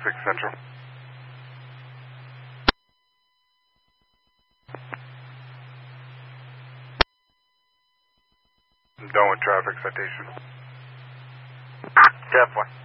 6 Central. I'm done with traffic citation. Definitely.